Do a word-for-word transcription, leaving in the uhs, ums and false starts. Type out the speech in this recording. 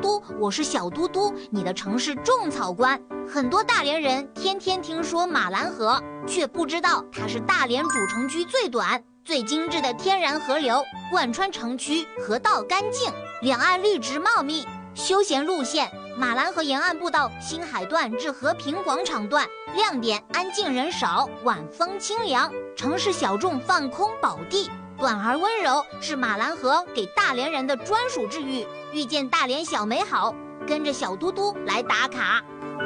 嘟，我是小嘟嘟，你的城市种草官。很多大连人天天听说马兰河，却不知道它是大连主城区最短、最精致的天然河流，贯穿城区，河道干净，两岸绿植茂密。休闲路线：马兰河沿岸步道新海段至和平广场段，亮点安静人少，晚风清凉，城市小众放空宝地。短而温柔是马兰河给大连人的专属治愈，遇见大连小美好，跟着小嘟嘟来打卡。